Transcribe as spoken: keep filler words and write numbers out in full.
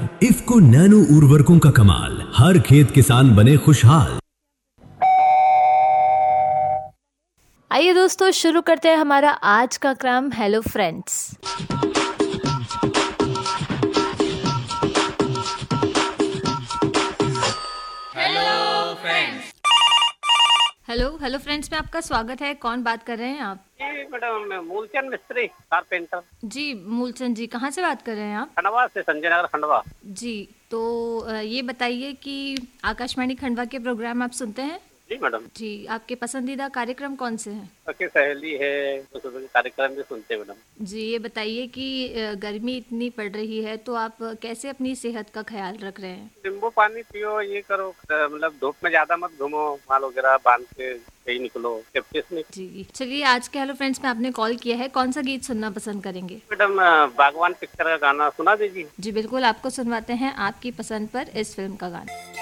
IFFCO nano उर्वरकों का कमाल, हर खेत किसान बने खुशहाल। आइए दोस्तों, शुरू करते हैं हमारा आज का क्रम hello friends. Hello friends. Hello hello friends में आपका स्वागत है। कौन बात कर रहे हैं आप? जी मैडम, मैं मूलचंद मिस्त्री कारपेंटर। जी मूलचंद जी, कहाँ से बात कर रहे हैं आप? खंडवा से, संजय नगर खंडवा। जी, तो अ, ये बताइए कि आकाशवाणी खंडवा के प्रोग्राम आप सुनते हैं? जी मैडम। जी, आपके पसंदीदा कार्यक्रम कौन से हैं? आपकी सहेली है तो सुबह कार्यक्रम भी सुनते हैं मैडम। जी, ये बताइए कि अ, गर्मी इतनी पड़ रही है तो आप कैसे अपनी सेहत का ख्याल रख रहे हैं? नींबू पानी पियो, ये करो, मतलब धूप में ज्यादा मत घूमो, माल वगैरह बांध के कहीं निकलो, सेफ्टी से निकलो। जी, चलिए आज के हेलो फ्रेंड्स में आपने कॉल किया है, कौन सा गीत सुनना पसंद करेंगे? मैडम, बागवान पिक्चर का गाना सुना दीजिए। जी बिल्कुल, आपको सुनवाते हैं आपकी पसंद पर इस फिल्म का गाना।